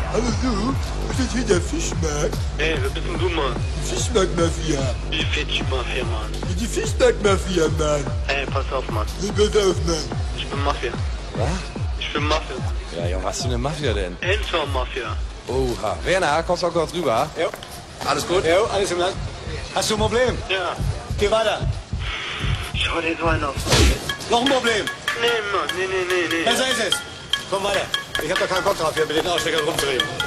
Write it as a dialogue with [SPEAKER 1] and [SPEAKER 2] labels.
[SPEAKER 1] Hallo du, ist das hier der Fischmarkt?
[SPEAKER 2] Hey, wer bist denn du, Mann?
[SPEAKER 1] Die Fischmarkt-Mafia.
[SPEAKER 2] Die Fischmafia, Mann.
[SPEAKER 1] Die Fischmarkt-Mafia, Mann.
[SPEAKER 2] Hey, pass auf, Mann.
[SPEAKER 1] Pass auf, Mann.
[SPEAKER 2] Ich bin Mafia.
[SPEAKER 3] Was?
[SPEAKER 2] Ich bin Mafia.
[SPEAKER 3] Ja, Junge, was für eine Mafia denn?
[SPEAKER 2] Enzo-Mafia.
[SPEAKER 3] Oha. Werner, kommst du auch kurz rüber?
[SPEAKER 4] Jo.
[SPEAKER 3] Alles gut?
[SPEAKER 4] Jo, alles im Land. Hast du ein Problem?
[SPEAKER 2] Ja.
[SPEAKER 4] Geh weiter.
[SPEAKER 2] Schau dir so einen auf.
[SPEAKER 4] Noch ein Problem?
[SPEAKER 2] Nee, Mann. Nee.
[SPEAKER 4] Besser ist es. Komm weiter. Ich hab da keinen Bock drauf, hier mit den Aussteckern rumzureden.